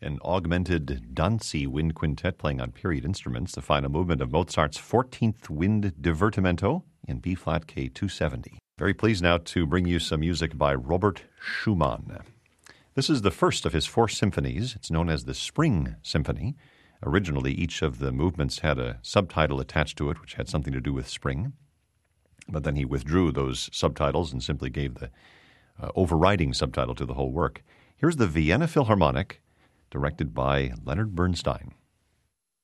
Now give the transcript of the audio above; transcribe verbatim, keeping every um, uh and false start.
an augmented Danzi wind quintet playing on period instruments, the final movement of Mozart's fourteenth Wind Divertimento in B-flat K two seventy. Very pleased now to bring you some music by Robert Schumann. This is the first of his four symphonies. It's known as the Spring Symphony. Originally, each of the movements had a subtitle attached to it, which had something to do with spring. But then he withdrew those subtitles and simply gave the uh, overriding subtitle to the whole work. Here's the Vienna Philharmonic, directed by Leonard Bernstein.